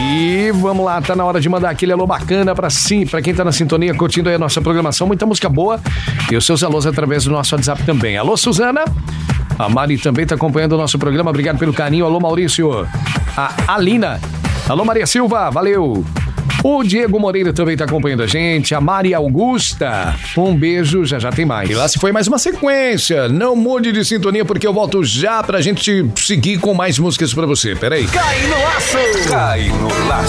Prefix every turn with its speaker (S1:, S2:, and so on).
S1: E vamos lá, tá na hora de mandar aquele alô bacana pra quem tá na sintonia, curtindo aí a nossa programação, muita música boa. E os seus alôs através do nosso WhatsApp também. Alô, Suzana. A Mari também tá acompanhando o nosso programa, obrigado pelo carinho. Alô, Maurício. A Alina. Alô, Maria Silva, valeu. O Diego Moreira também tá acompanhando a gente. A Maria Augusta. Um beijo, já tem mais.
S2: E lá se foi mais uma sequência. Não mude de sintonia porque eu volto já pra gente seguir com mais músicas pra você. Peraí.
S3: Cai no laço! Cai no laço!